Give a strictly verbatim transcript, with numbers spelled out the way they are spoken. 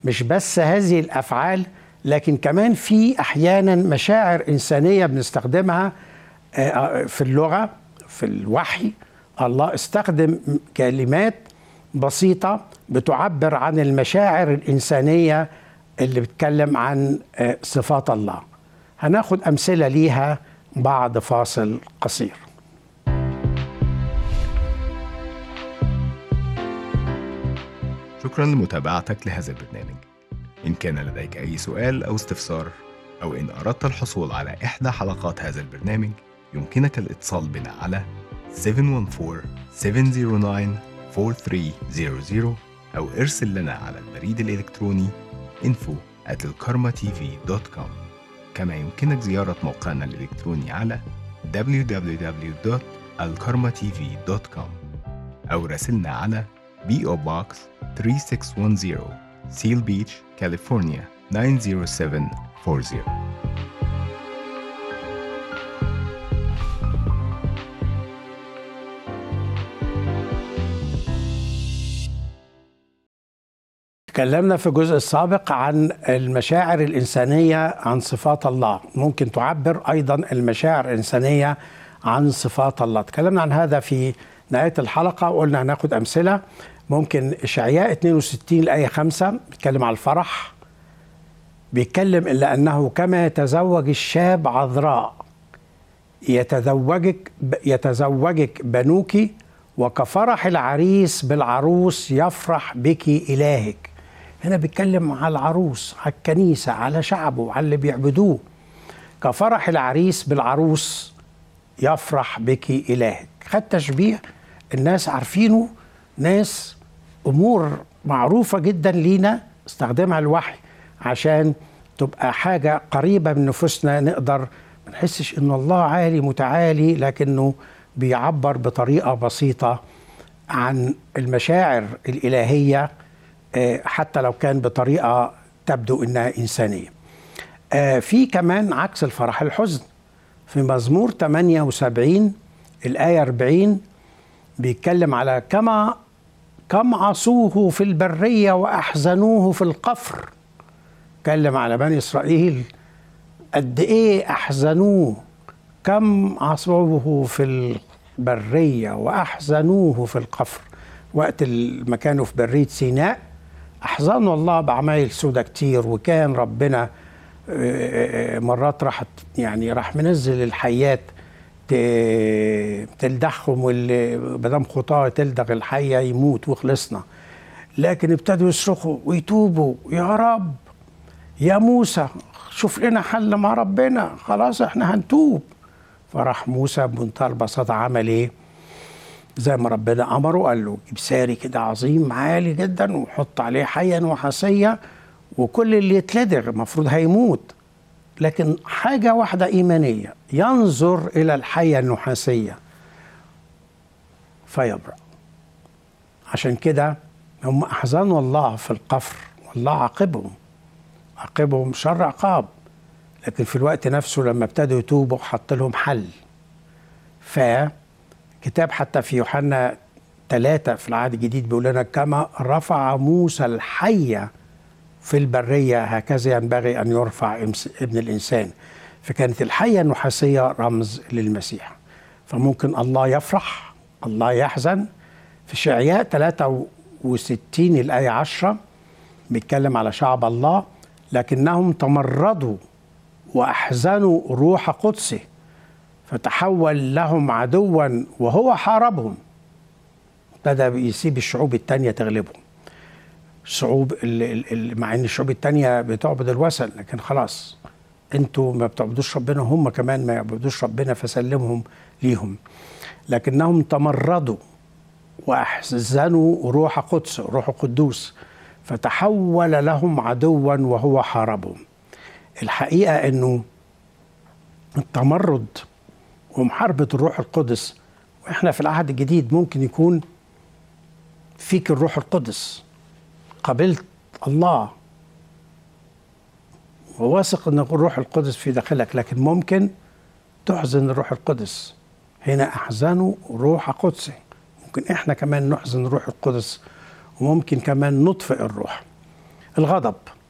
مش بس هذه الأفعال، لكن كمان في أحيانا مشاعر إنسانية بنستخدمها في اللغة، في الوحي. الله استخدم كلمات بسيطة بتعبر عن المشاعر الإنسانية اللي بتتكلم عن صفات الله. هناخد أمثلة ليها بعد فاصل قصير. شكرا لمتابعتك لهذا البرنامج. إن كان لديك أي سؤال أو استفسار، أو إن أردت الحصول على إحدى حلقات هذا البرنامج، يمكنك الاتصال بنا على سبعة واحد أربعة سبعة صفر تسعة أربعة ثلاثة صفر صفر أو ارسل لنا على البريد الإلكتروني info at الكارما تي في دوت كوم. كما يمكنك زيارة موقعنا الإلكتروني على دبليو دبليو دبليو دوت الكارما تي في دوت كوم أو راسلنا على بي أو Box ثلاثة ستة واحد صفر Seal Beach, كاليفورنيا تسعة صفر سبعة أربعة صفر. تكلمنا في الجزء السابق عن المشاعر الإنسانية عن صفات الله. ممكن تعبر أيضا المشاعر الإنسانية عن صفات الله. تكلمنا عن هذا في نهاية الحلقة وقلنا هناخد أمثلة. ممكن إشعياء اثنين وستين الآية خمسة بيتكلم على الفرح، بيتكلم إلا أنه كما يتزوج الشاب عذراء يتزوجك يتزوجك بنوك، وكفرح العريس بالعروس يفرح بك إلهك. هنا بيتكلم على العروس، على الكنيسة، على شعبه، على اللي بيعبدوه. كفرح العريس بالعروس يفرح بك إلهك. خد تشبيه الناس عارفينه، ناس أمور معروفة جدا لينا استخدمها الوحي عشان تبقى حاجة قريبة من نفوسنا، نقدر ما نحسش إن الله عالي متعالي، لكنه بيعبر بطريقة بسيطة عن المشاعر الإلهية، حتى لو كان بطريقة تبدو إنها إنسانية. في كمان عكس الفرح الحزن. في مزمور ثمانية وسبعين الآية أربعين بيتكلم على كما كم عصوه في البرية وأحزنوه في القفر. اتكلم على بني إسرائيل قد إيه أحزنوه. كم عصوه في البرية وأحزنوه في القفر. وقت ما كانوا في برية سيناء أحزنوا الله بعمايل سودة كتير، وكان ربنا مرات راح يعني راح منزل الحيات تلدغهم، واللي بدم خطاه تلدغ الحية يموت وخلصنا. لكن ابتدوا يصرخوا ويتوبوا، يا رب يا موسى شوف لنا حل مع ربنا، خلاص احنا هنتوب. فراح موسى بمنتهى البساطة عمل ايه؟ زي ما ربنا امره، قال له جيب ساري كده عظيم عالي جدا وحط عليه حية نحاسية، وكل اللي يتلدغ المفروض هيموت، لكن حاجة واحدة إيمانية، ينظر إلى الحية النحاسية فيبرأ. عشان كده هم أحزنوا الله في القفر، والله عاقبهم عاقبهم شر عقاب، لكن في الوقت نفسه لما ابتدوا يتوبوا حط لهم حل. فكتاب حتى في يوحنا ثلاثة في العهد الجديد بيقول لنا كما رفع موسى الحية في البرية هكذا ينبغي أن يرفع ابن الإنسان. فكانت الحية النحاسية رمز للمسيح. فممكن الله يفرح، الله يحزن. في إشعياء ثلاثة وستين الآية عشرة بيتكلم على شعب الله، لكنهم تمردوا وأحزنوا روح قدسه فتحول لهم عدوا وهو حاربهم. ابتدى يسيب الشعوب التانية تغلبهم. الشعوب اللي مع ان الشعوب التانية بتعبد الوثن، لكن خلاص انتوا ما بتعبدوش ربنا، هم كمان ما يعبدوش ربنا، فسلمهم ليهم. لكنهم تمردوا واحزنوا روح قدس، روح قدوس، فتحول لهم عدوا وهو حاربهم. الحقيقة انه التمرد ومحاربة الروح القدس، واحنا في العهد الجديد ممكن يكون فيك الروح القدس، قبلت الله وواثق ان الروح القدس في داخلك، لكن ممكن تحزن الروح القدس. هنا احزنوا روح قدسه، ممكن احنا كمان نحزن الروح القدس، وممكن كمان نطفئ الروح. الغضب